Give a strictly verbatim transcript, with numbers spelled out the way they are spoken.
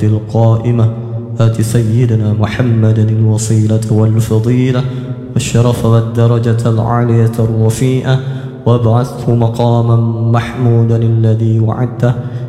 القائمة آت سيدنا محمدا الوصيلة والفضيلة والشرف والدرجة العالية الرفيئة وابعثه مقاما محمودا الذي وعدته